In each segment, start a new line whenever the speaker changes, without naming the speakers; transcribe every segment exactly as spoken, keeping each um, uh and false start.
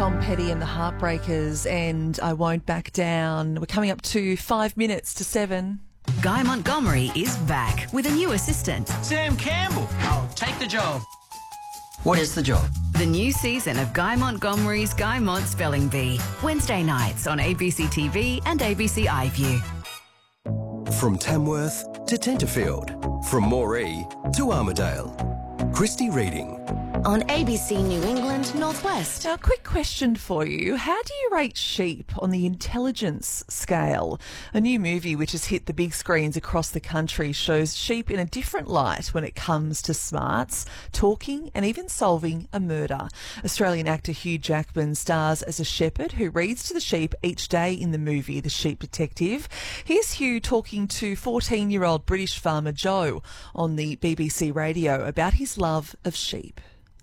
Tom Petty and the Heartbreakers and I Won't Back Down. We're coming up to five minutes to seven.
Guy Montgomery is back with a new assistant.
Sam Campbell. I'll take the job.
What is the job?
The new season of Guy Montgomery's Guy Mont Spelling Bee. Wednesday nights on A B C T V and A B C iView.
From Tamworth to Tenterfield, from Moree to Armidale. Christy Reading.
On A B C New England Northwest.
Now, a quick question for you. How do you rate sheep on the intelligence scale? A new movie which has hit the big screens across the country shows sheep in a different light when it comes to smarts, talking and even solving a murder. Australian actor Hugh Jackman stars as a shepherd who reads to the sheep each day in the movie The Sheep Detective. Here's Hugh talking to fourteen-year-old British farmer Joe on the B B C radio about his love of sheep.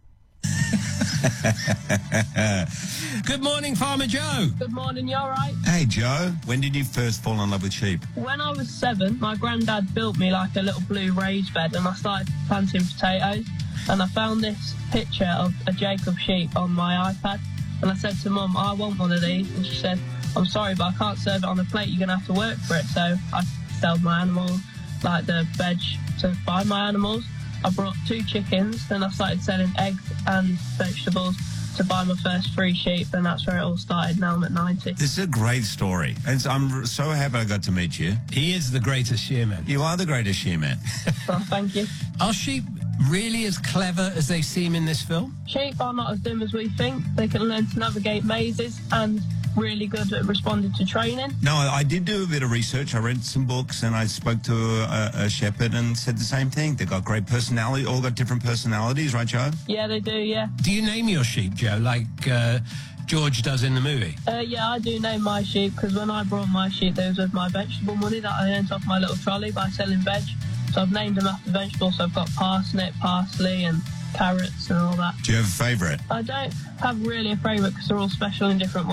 Good morning, Farmer Joe.
Good morning, you alright?
Hey, Joe. When did you first fall in love with sheep?
When I was seven, my granddad built me like a little blue raised bed and I started planting potatoes and I found this picture of a Jacob sheep on my iPad and I said to Mum, I want one of these, and she said, I'm sorry, but I can't serve it on a plate, you're going to have to work for it. So I sold my animals, like the veg, to buy my animals. I brought two chickens, then I started selling eggs and vegetables to buy my first three sheep, and that's where it all started. Now I'm at ninety.
This is a great story, and I'm so happy I got to meet you.
He is the greatest shearman.
You are the greatest shearman.
Well, thank you.
Are sheep really as clever as they seem in this film?
Sheep are not as dumb as we think. They can learn to navigate mazes and really good at responding to training.
No, I did do a bit of research. I read some books and I spoke to a, a shepherd and said the same thing. They've got great personality, all got different personalities, right, Joe?
Yeah, they do, yeah.
Do you name your sheep, Joe, like uh, George does in the movie?
Uh, yeah, I do name my sheep because when I brought my sheep, they was with my vegetable money that I earned off my little trolley by selling veg. So I've named them after vegetables. So I've got parsnip, parsley and carrots and all that.
Do you have a favourite?
I don't have really a favourite because they're all special in different ways.